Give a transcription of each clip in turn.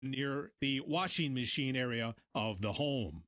near the washing machine area of the home.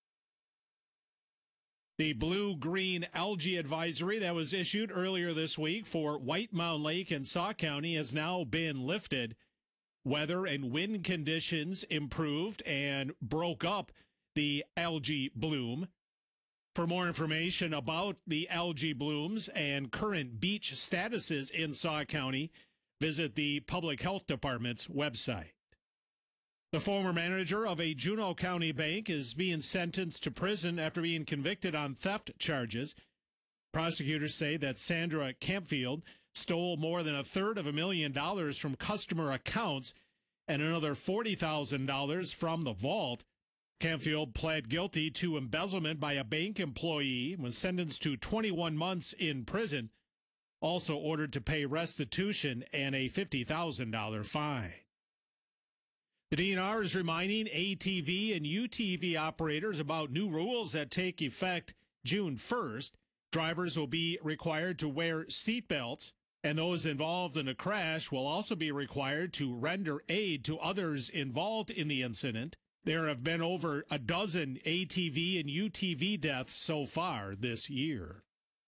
The blue-green algae advisory that was issued earlier this week for White Mound Lake and Sauk County has now been lifted. Weather and wind conditions improved and broke up the algae bloom. For more information about the algae blooms and current beach statuses in Sauk County, visit the Public Health Department's website. The former manager of a Juneau County bank is being sentenced to prison after being convicted on theft charges. Prosecutors say that Sandra Campfield stole more than $350,000 from customer accounts and another $40,000 from the vault. Campfield pled guilty to embezzlement by a bank employee and was sentenced to 21 months in prison, also ordered to pay restitution and a $50,000 fine. The DNR is reminding ATV and UTV operators about new rules that take effect June 1st. Drivers will be required to wear seatbelts, and those involved in a crash will also be required to render aid to others involved in the incident. There have been over a dozen ATV and UTV deaths so far this year.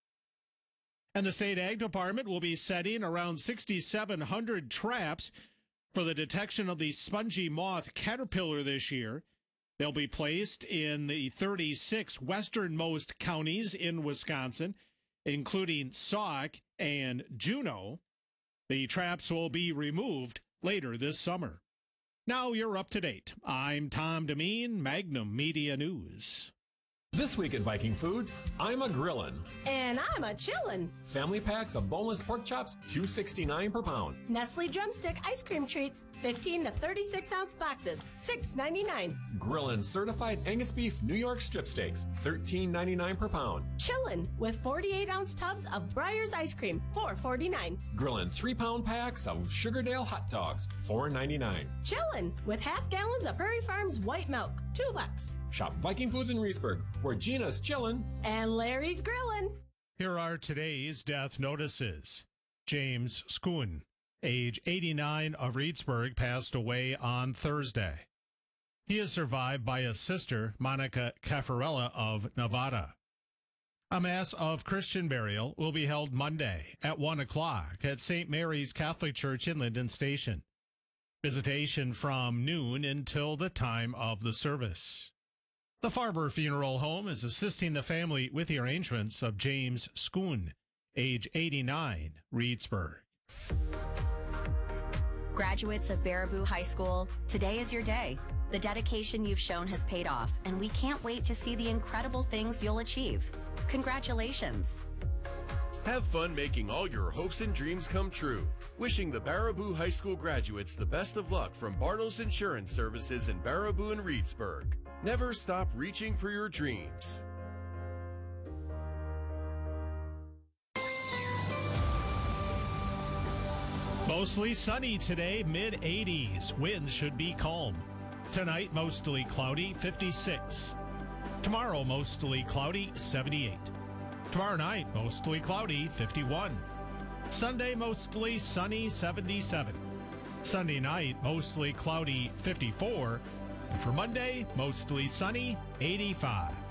And the State Ag Department will be setting around 6,700 traps for the detection of the spongy moth caterpillar this year. They'll be placed in the 36 westernmost counties in Wisconsin, including Sauk and Juneau. The traps will be removed later this summer. Now you're up to date. I'm Tom Demeen, Magnum Media News. This week at Viking Foods, I'm a grillin'. And I'm a chillin'. Family packs of boneless pork chops, $2.69 per pound. Nestle Drumstick ice cream treats, 15 to 36 ounce boxes, $6.99. Grillin' certified Angus beef New York strip steaks, $13.99 per pound. Chillin' with 48 ounce tubs of Breyer's ice cream, $4.49. Grillin' 3-pound packs of Sugardale hot dogs, $4.99. Chillin' with half gallons of Prairie Farms white milk, $2. Shop Viking Foods in Reedsburg, where Gina's chillin' and Larry's grillin'. Here are today's death notices. James Schoon, age 89 of Reedsburg, passed away on Thursday. He is survived by his sister, Monica Caffarella of Nevada. A Mass of Christian burial will be held Monday at 1 o'clock at St. Mary's Catholic Church in Linden Station. Visitation from noon until the time of the service. The Farber Funeral Home is assisting the family with the arrangements of James Schoon, age 89, Reedsburg. Graduates of Baraboo High School, today is your day. The dedication you've shown has paid off, and we can't wait to see the incredible things you'll achieve. Congratulations. Have fun making all your hopes and dreams come true. Wishing the Baraboo High School graduates the best of luck from Bartles Insurance Services in Baraboo and Reedsburg. Never stop reaching for your dreams. Mostly sunny today, mid-80s. Winds should be calm. Tonight, mostly cloudy, 56. Tomorrow, mostly cloudy, 78. Tomorrow night, mostly cloudy, 51. Sunday, mostly sunny, 77. Sunday night, mostly cloudy, 54. And for Monday, mostly sunny, 85.